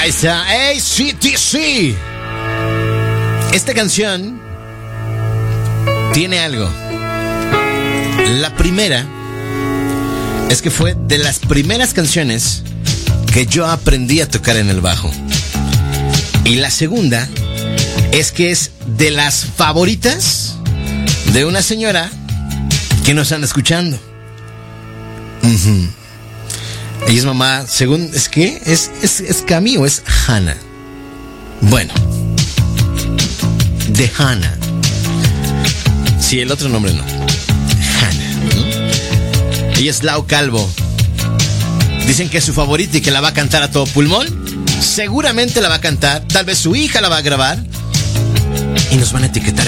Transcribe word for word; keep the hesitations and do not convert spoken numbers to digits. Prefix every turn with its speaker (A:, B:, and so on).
A: Ahí está, A C D C. Esta canción tiene algo. La primera es que fue de las primeras canciones que yo aprendí a tocar en el bajo. Y la segunda es que es de las favoritas de una señora que nos anda escuchando. Uh-huh. Ella es mamá, según, ¿es qué? ¿Es, es, es Cami o es Hannah? Bueno, de Hannah. Sí, el otro nombre no. Hannah, ¿no? Ella es Lau Calvo. Dicen que es su favorita y que la va a cantar a todo pulmón. Seguramente la va a cantar. Tal vez su hija la va a grabar. Y nos van a etiquetar